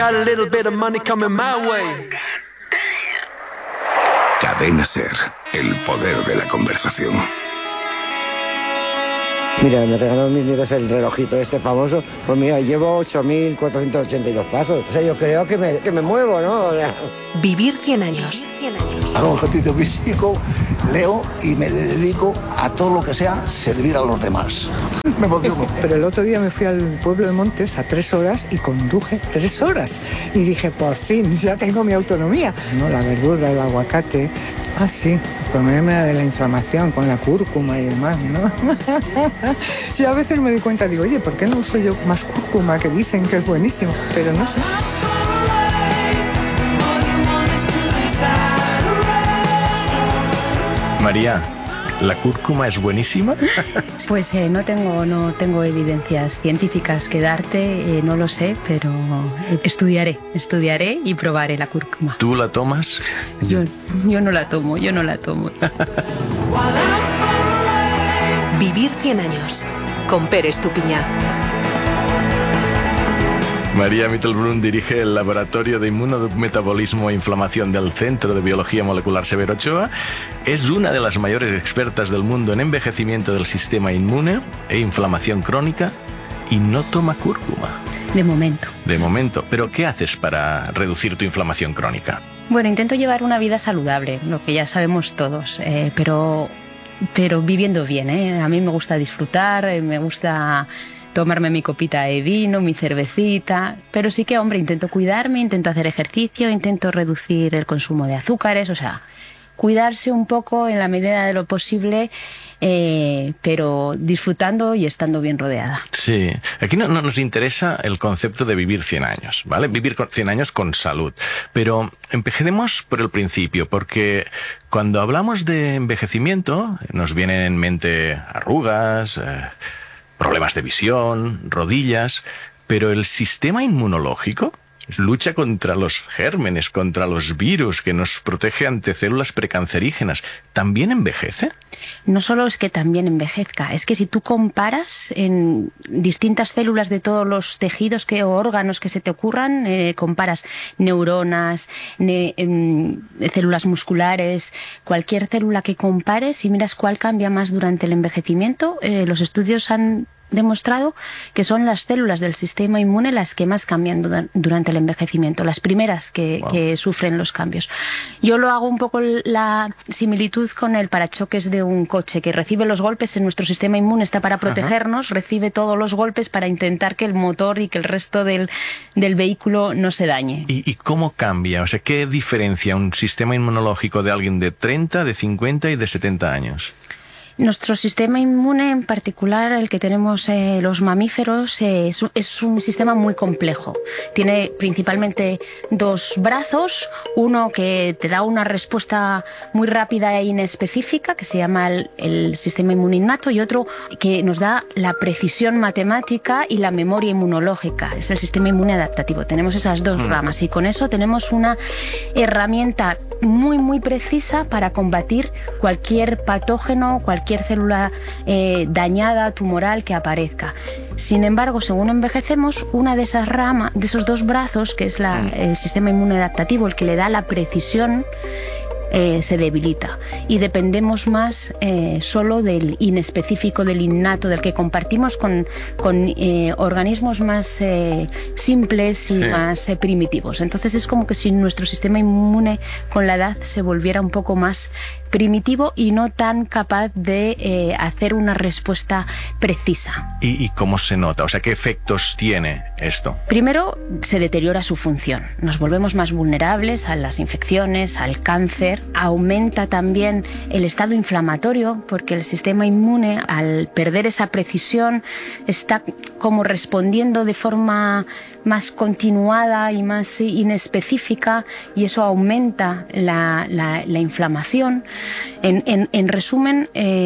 Got a little bit of money coming my way. Cadena SER, el poder de la conversación. Mira, me regalaron mis nietos el relojito este famoso. Pues mira, llevo 8.482 pasos. O sea, yo creo que me muevo, ¿no? O sea... Vivir 100 años. Hago ejercicio físico, leo y me dedico a todo lo que sea servir a los demás. Me emociono. Pero el otro día me fui al pueblo de Montes a 3 horas y conduje 3 horas. Y dije, por fin, ya tengo mi autonomía. No, la verdura, el aguacate. Ah, sí, el problema de la inflamación con la cúrcuma y demás, ¿no? Sí, a veces me doy cuenta, digo, oye, ¿por qué no uso yo más cúrcuma, que dicen que es buenísimo? Pero no sé. María, ¿la cúrcuma es buenísima? Pues no tengo evidencias científicas que darte, no lo sé, pero estudiaré y probaré la cúrcuma. ¿Tú la tomas? Yo no la tomo. Vivir 100 años con Pere Estupiñán. María Mittelbrunn dirige el Laboratorio de Inmunometabolismo e Inflamación del Centro de Biología Molecular Severo Ochoa. Es una de las mayores expertas del mundo en envejecimiento del sistema inmune e inflamación crónica y no toma cúrcuma. De momento. ¿Pero qué haces para reducir tu inflamación crónica? Bueno, intento llevar una vida saludable, lo que ya sabemos todos, pero viviendo bien, ¿eh? A mí me gusta disfrutar, me gusta tomarme mi copita de vino, mi cervecita, pero sí que, hombre, intento cuidarme, intento hacer ejercicio, intento reducir el consumo de azúcares, o sea, cuidarse un poco en la medida de lo posible, pero disfrutando y estando bien rodeada. Sí, aquí no nos interesa el concepto de vivir 100 años, ¿vale? Vivir 100 años con salud, pero empecemos por el principio, porque cuando hablamos de envejecimiento nos vienen en mente arrugas, problemas de visión, rodillas, pero el sistema inmunológico lucha contra los gérmenes, contra los virus, que nos protege ante células precancerígenas. ¿También envejece? No solo es que también envejezca, es que si tú comparas en distintas células de todos los tejidos o órganos que se te ocurran, comparas neuronas, células musculares, cualquier célula que compares y miras cuál cambia más durante el envejecimiento, los estudios han demostrado que son las células del sistema inmune las que más cambian durante el envejecimiento, las primeras que sufren los cambios. Yo lo hago un poco la similitud con el parachoques de un coche que recibe los golpes. En nuestro sistema inmune está para protegernos, recibe todos los golpes para intentar que el motor y que el resto del vehículo no se dañe. ¿Y cómo cambia? O sea, ¿qué diferencia un sistema inmunológico de alguien de 30, de 50 y de 70 años? Nuestro sistema inmune, en particular el que tenemos los mamíferos, es un sistema muy complejo. Tiene principalmente 2 brazos, uno que te da una respuesta muy rápida e inespecífica, que se llama el sistema inmune innato, y otro que nos da la precisión matemática y la memoria inmunológica. Es el sistema inmune adaptativo. Tenemos esas 2 ramas y con eso tenemos una herramienta muy, muy precisa para combatir cualquier patógeno, cualquier célula dañada, tumoral que aparezca. Sin embargo, según envejecemos, una de esas ramas, de esos 2 brazos, que es el sistema inmune adaptativo, el que le da la precisión, se debilita y dependemos más solo del inespecífico, del innato, del que compartimos con organismos más simples y más primitivos. Entonces es como que si nuestro sistema inmune con la edad se volviera un poco más primitivo y no tan capaz de hacer una respuesta precisa. ¿Y cómo se nota? O sea, ¿qué efectos tiene esto? Primero, se deteriora su función. Nos volvemos más vulnerables a las infecciones, al cáncer. Aumenta también el estado inflamatorio, porque el sistema inmune, al perder esa precisión, está como respondiendo de forma más continuada y más inespecífica, y eso aumenta la inflamación. En resumen,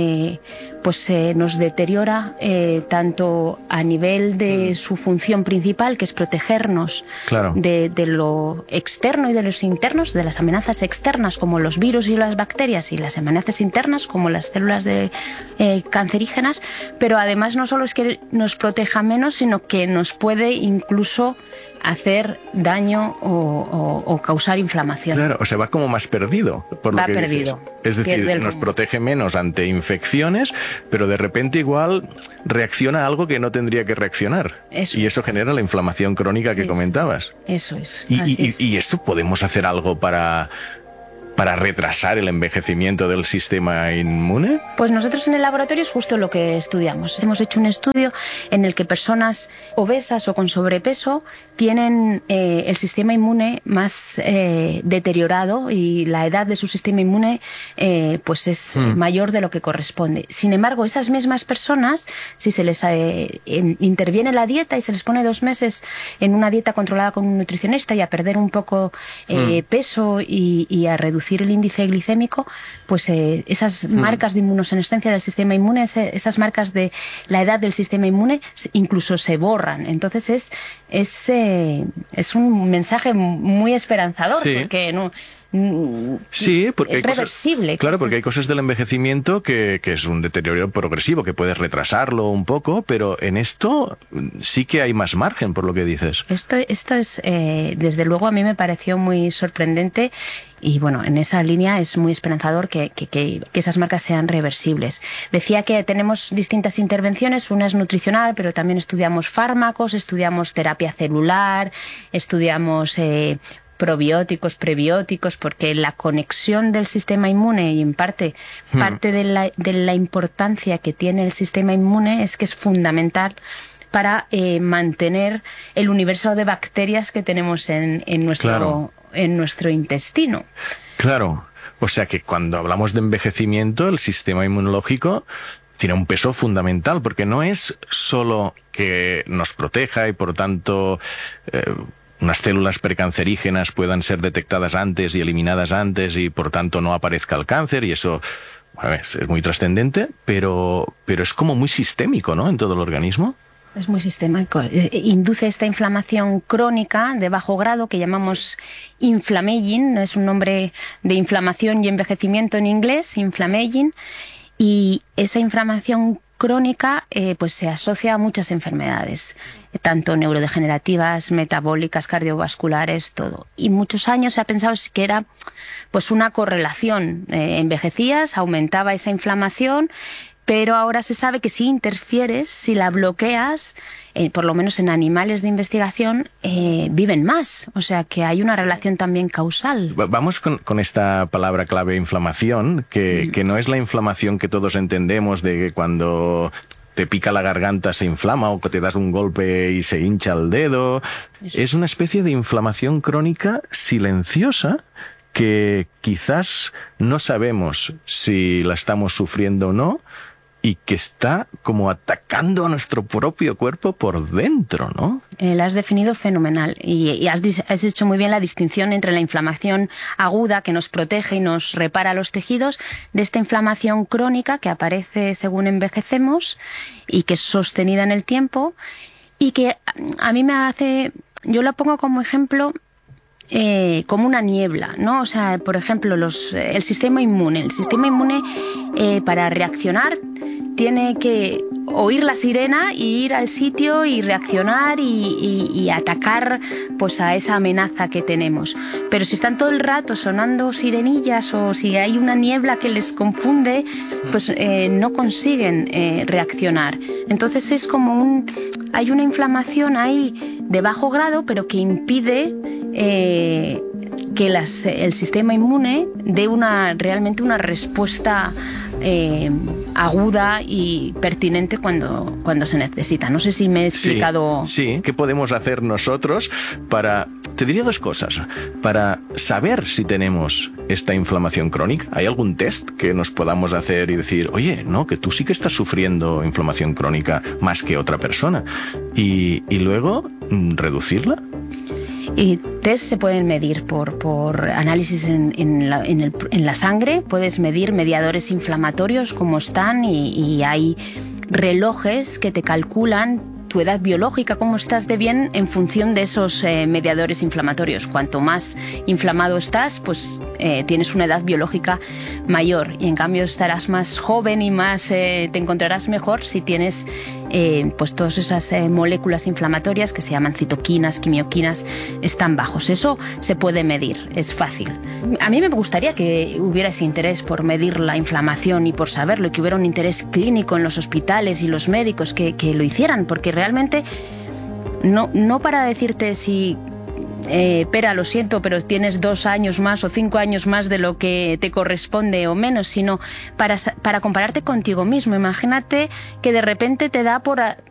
nos deteriora tanto a nivel de su función principal, que es protegernos de lo externo y de los internos, de las amenazas externas como los virus y las bacterias, y las amenazas internas como las células cancerígenas, pero además no solo es que nos proteja menos, sino que nos puede incluso hacer daño o causar inflamación. Claro, o sea, va como más perdido. Por lo Va que perdido. Dices. Es decir, nos protege menos ante infecciones, pero de repente igual reacciona a algo que no tendría que reaccionar. Eso genera la inflamación crónica que comentabas. Eso es. ¿Y eso podemos hacer algo para retrasar el envejecimiento del sistema inmune? Pues nosotros en el laboratorio es justo lo que estudiamos. Hemos hecho un estudio en el que personas obesas o con sobrepeso tienen el sistema inmune más deteriorado y la edad de su sistema inmune pues es mayor de lo que corresponde. Sin embargo, esas mismas personas, si se les interviene la dieta y se les pone 2 meses en una dieta controlada con un nutricionista y a perder un poco peso y a reducir el índice glicémico, pues esas marcas de inmunosenescencia del sistema inmune, esas marcas de la edad del sistema inmune, incluso se borran. Entonces es un mensaje muy esperanzador, porque no... Sí, porque es reversible. Claro, porque hay cosas del envejecimiento que es un deterioro progresivo, que puedes retrasarlo un poco, pero en esto sí que hay más margen, por lo que dices. Esto es, desde luego, a mí me pareció muy sorprendente y, bueno, en esa línea es muy esperanzador que esas marcas sean reversibles. Decía que tenemos distintas intervenciones, una es nutricional, pero también estudiamos fármacos, estudiamos terapia celular, estudiamos... probióticos, prebióticos, porque la conexión del sistema inmune y en parte de la importancia que tiene el sistema inmune es que es fundamental para mantener el universo de bacterias que tenemos en nuestro intestino. Claro, o sea que cuando hablamos de envejecimiento, el sistema inmunológico tiene un peso fundamental, porque no es solo que nos proteja y por tanto... unas células precancerígenas puedan ser detectadas antes y eliminadas antes y por tanto no aparezca el cáncer, y eso es muy trascendente, pero es como muy sistémico, ¿no?, en todo el organismo. Es muy sistémico. Induce esta inflamación crónica de bajo grado que llamamos inflammaging, es un nombre de inflamación y envejecimiento en inglés, inflammaging, y esa inflamación crónica pues se asocia a muchas enfermedades, tanto neurodegenerativas, metabólicas, cardiovasculares, todo. Y muchos años se ha pensado que era pues una correlación. Envejecías, aumentaba esa inflamación, pero ahora se sabe que si interfieres, si la bloqueas, por lo menos en animales de investigación, viven más. O sea que hay una relación también causal. Vamos con esta palabra clave, inflamación, que no es la inflamación que todos entendemos de que cuando te pica la garganta se inflama o que te das un golpe y se hincha el dedo. Es una especie de inflamación crónica silenciosa que quizás no sabemos si la estamos sufriendo o no, y que está como atacando a nuestro propio cuerpo por dentro, ¿no? La has definido fenomenal y has hecho muy bien la distinción entre la inflamación aguda que nos protege y nos repara los tejidos, de esta inflamación crónica que aparece según envejecemos y que es sostenida en el tiempo y que a mí me hace... Yo la pongo como ejemplo... como una niebla, ¿no? O sea, por ejemplo, el sistema inmune. El sistema inmune, para reaccionar, tiene que oír la sirena y ir al sitio y reaccionar y atacar pues a esa amenaza que tenemos. Pero si están todo el rato sonando sirenillas o si hay una niebla que les confunde, pues no consiguen reaccionar. Entonces es como hay una inflamación ahí de bajo grado, pero que impide que el sistema inmune dé realmente una respuesta aguda y pertinente cuando se necesita. No sé si me he explicado. Sí, ¿qué podemos hacer nosotros para... Te diría 2 cosas. Para saber si tenemos esta inflamación crónica, ¿hay algún test que nos podamos hacer y decir, oye, no, que tú sí que estás sufriendo inflamación crónica más que otra persona? Y luego, reducirla. Y test se pueden medir por análisis en la sangre. Puedes medir mediadores inflamatorios, cómo están, y hay relojes que te calculan tu edad biológica, cómo estás de bien en función de esos mediadores inflamatorios. Cuanto más inflamado estás, pues tienes una edad biológica mayor, y en cambio estarás más joven y más te encontrarás mejor si tienes pues todas esas moléculas inflamatorias que se llaman citoquinas, quimioquinas, están bajos. Eso se puede medir, es fácil. A mí me gustaría que hubiera ese interés por medir la inflamación y por saberlo, y que hubiera un interés clínico en los hospitales y los médicos que lo hicieran, porque realmente no para decirte si... Pera, lo siento, pero tienes 2 años más o 5 años más de lo que te corresponde o menos, sino para compararte contigo mismo. Imagínate que de repente te da por